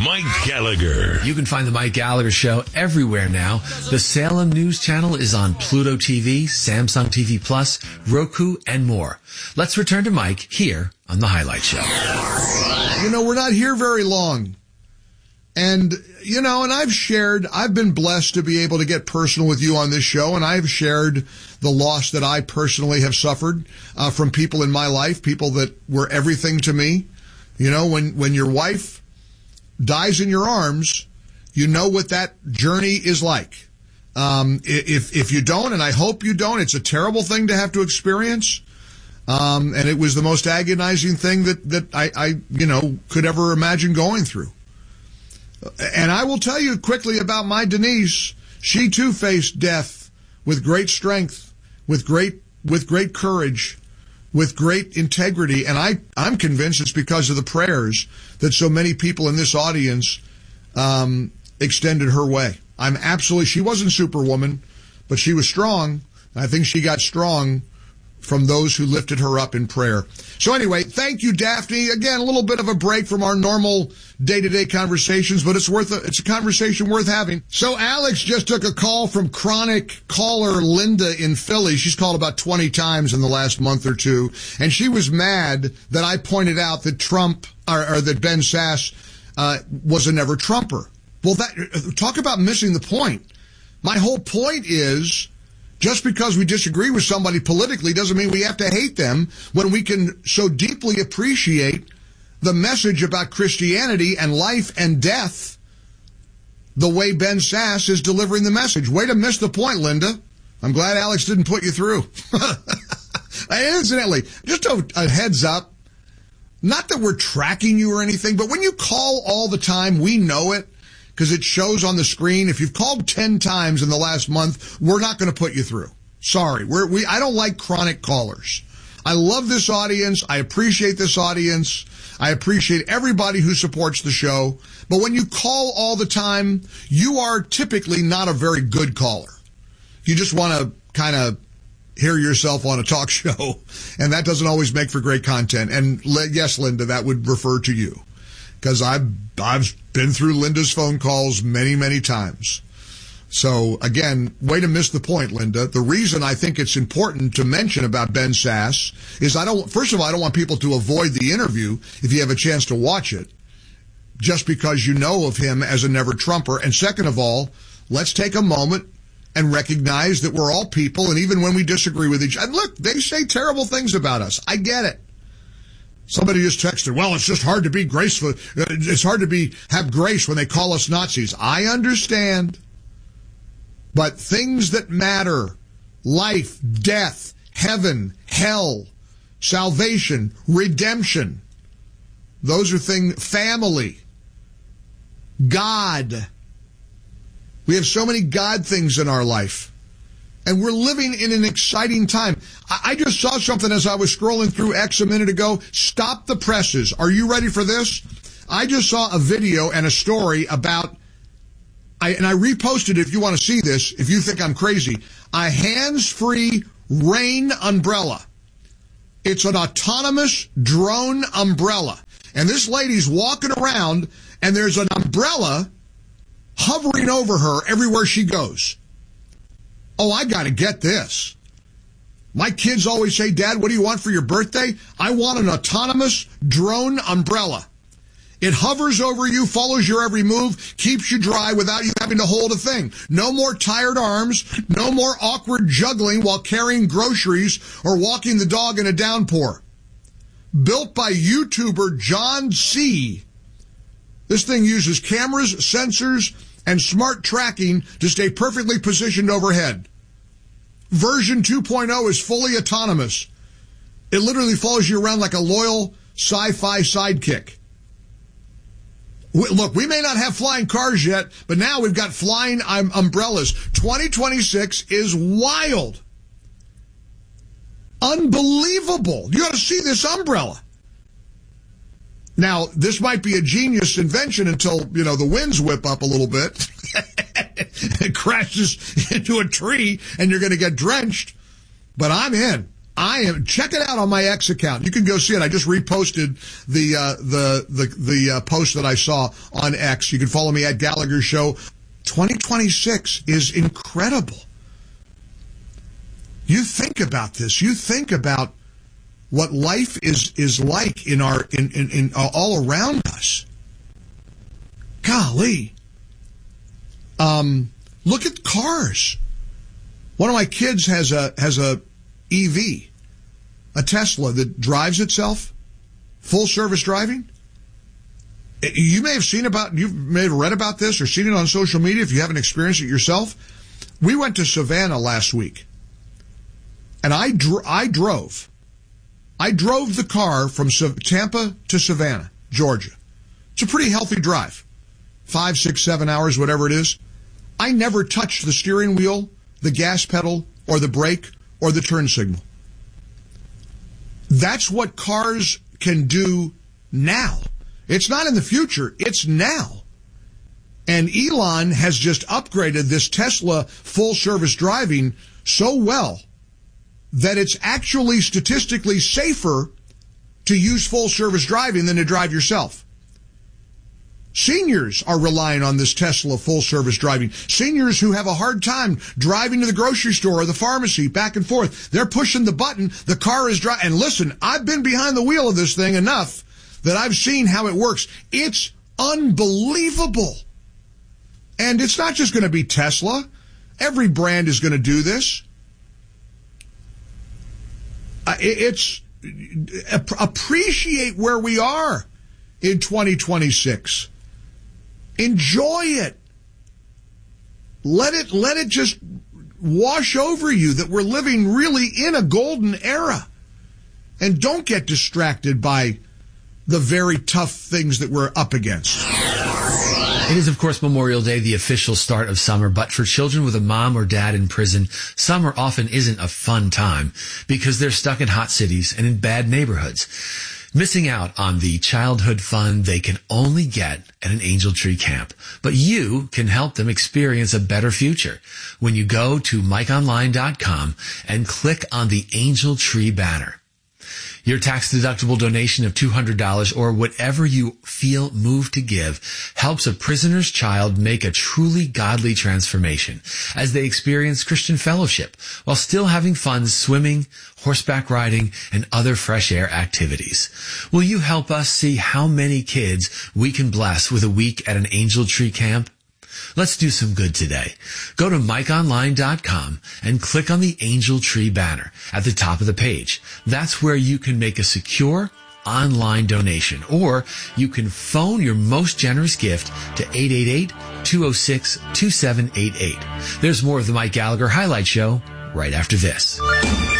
Mike Gallagher. You can find the Mike Gallagher Show everywhere now. The Salem News Channel is on Pluto TV, Samsung TV Plus, Roku, and more. Let's return to Mike here on The Highlight Show. You know, we're not here very long. And, you know, and I've been blessed to be able to get personal with you on this show, and I've shared the loss that I personally have suffered from people in my life, people that were everything to me. You know, when your wife dies in your arms, you know what that journey is like. If you don't, and I hope you don't, it's a terrible thing to have to experience. And it was the most agonizing thing that I could ever imagine going through. And I will tell you quickly about my Denise. She too faced death with great strength, with great courage, with great integrity. And I'm convinced it's because of the prayers that so many people in this audience extended her way. She wasn't Superwoman, but she was strong. I think she got strong from those who lifted her up in prayer. So anyway, thank you, Daphne. Again, a little bit of a break from our normal day-to-day conversations, but it's a conversation worth having. So Alex just took a call from chronic caller Linda in Philly. She's called about 20 times in the last month or two, and she was mad that I pointed out that that Ben Sasse was a never Trumper. Well, talk about missing the point. My whole point is, just because we disagree with somebody politically doesn't mean we have to hate them when we can so deeply appreciate the message about Christianity and life and death the way Ben Sasse is delivering the message. Way to miss the point, Linda. I'm glad Alex didn't put you through. Incidentally, just a heads up, not that we're tracking you or anything, but when you call all the time, we know it, because it shows on the screen. If you've called 10 times in the last month, we're not going to put you through. Sorry. I don't like chronic callers. I love this audience. I appreciate this audience. I appreciate everybody who supports the show. But when you call all the time, you are typically not a very good caller. You just want to kind of hear yourself on a talk show, and that doesn't always make for great content. And yes, Linda, that would refer to you, because I've been through Linda's phone calls many, many times. So, again, way to miss the point, Linda. The reason I think it's important to mention about Ben Sasse is first of all, I don't want people to avoid the interview if you have a chance to watch it, just because you know of him as a never Trumper. And second of all, let's take a moment and recognize that we're all people, and even when we disagree with each other, look, they say terrible things about us. I get it. Somebody just texted, well, it's just hard to be graceful. It's hard to have grace when they call us Nazis. I understand. But things that matter, life, death, heaven, hell, salvation, redemption, those are things, family, God. We have so many God things in our life. And we're living in an exciting time. I just saw something as I was scrolling through X a minute ago. Stop the presses. Are you ready for this? I just saw a video and a story about, and I reposted it if you want to see this, if you think I'm crazy, a hands-free rain umbrella. It's an autonomous drone umbrella. And this lady's walking around, and there's an umbrella hovering over her everywhere she goes. Oh, I got to get this. My kids always say, Dad, what do you want for your birthday? I want an autonomous drone umbrella. It hovers over you, follows your every move, keeps you dry without you having to hold a thing. No more tired arms, no more awkward juggling while carrying groceries or walking the dog in a downpour. Built by YouTuber John C. This thing uses cameras, sensors, and smart tracking to stay perfectly positioned overhead. Version 2.0 is fully autonomous. It literally follows you around like a loyal sci-fi sidekick. Look, we may not have flying cars yet, but now we've got flying umbrellas. 2026 is wild. Unbelievable. You got to see this umbrella. Now, this might be a genius invention until, the winds whip up a little bit. It crashes into a tree and you're going to get drenched. But I'm in. Check it out on my X account. You can go see it. I just reposted the post that I saw on X. You can follow me at Gallagher Show. 2026 is incredible. You think about this. You think about what life is like in all around us. Golly. Look at cars. One of my kids has a EV, a Tesla that drives itself, full service driving. You may have read about this or seen it on social media if you haven't experienced it yourself. We went to Savannah last week, and I drove the car from Tampa to Savannah, Georgia. It's a pretty healthy drive, 5, 6, 7 hours, whatever it is. I never touched the steering wheel, the gas pedal, or the brake, or the turn signal. That's what cars can do now. It's not in the future, it's now. And Elon has just upgraded this Tesla full service driving so well that it's actually statistically safer to use full service driving than to drive yourself. Seniors are relying on this Tesla full service driving. Seniors who have a hard time driving to the grocery store or the pharmacy back and forth. They're pushing the button. The car is driving. And listen, I've been behind the wheel of this thing enough that I've seen how it works. It's unbelievable. And it's not just going to be Tesla. Every brand is going to do this. Appreciate where we are in 2026. Enjoy it. Let it just wash over you that we're living really in a golden era. And don't get distracted by the very tough things that we're up against. It is, of course, Memorial Day, the official start of summer, but for children with a mom or dad in prison, summer often isn't a fun time because they're stuck in hot cities and in bad neighborhoods, missing out on the childhood fun they can only get at an Angel Tree camp. But you can help them experience a better future when you go to MikeOnline.com and click on the Angel Tree banner. Your tax-deductible donation of $200 or whatever you feel moved to give helps a prisoner's child make a truly godly transformation as they experience Christian fellowship while still having fun swimming, horseback riding, and other fresh air activities. Will you help us see how many kids we can bless with a week at an Angel Tree camp? Let's do some good today. Go to MikeOnline.com and click on the Angel Tree banner at the top of the page. That's where you can make a secure online donation, or you can phone your most generous gift to 888-206-2788. There's more of the Mike Gallagher Highlight Show right after this.